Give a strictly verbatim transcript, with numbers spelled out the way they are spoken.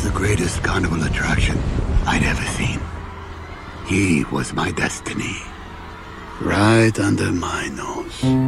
the greatest carnival attraction I'd ever seen. He was my destiny. Right under my nose.